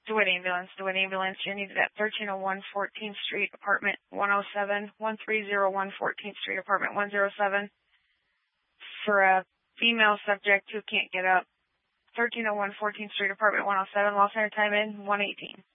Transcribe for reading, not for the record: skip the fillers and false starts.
DeWitt Ambulance. DeWitt Ambulance, you're needed at 1301 14th Street, apartment 107, 1301 14th Street, apartment 107, for a female subject who can't get up. 1301 14th Street, apartment 107, lost center time in 118.